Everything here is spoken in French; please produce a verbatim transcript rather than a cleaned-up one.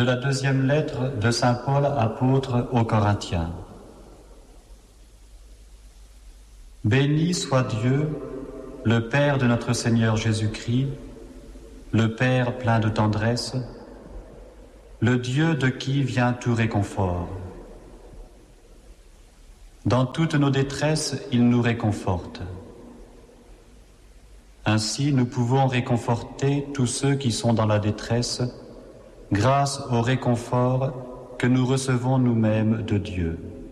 De la deuxième lettre de saint Paul apôtre aux Corinthiens. Béni soit Dieu, le Père de notre Seigneur Jésus-Christ, le Père plein de tendresse, le Dieu de qui vient tout réconfort. Dans toutes nos détresses, il nous réconforte. Ainsi, nous pouvons réconforter tous ceux qui sont dans la détresse grâce au réconfort que nous recevons nous-mêmes de Dieu.